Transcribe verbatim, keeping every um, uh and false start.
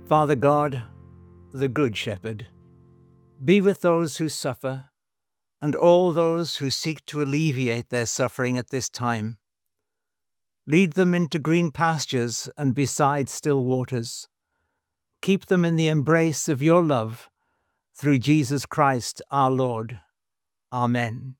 Father God, the Good Shepherd, be with those who suffer and all those who seek to alleviate their suffering at this time. Lead them into green pastures and beside still waters. Keep them in the embrace of your love, through Jesus Christ our Lord. Amen.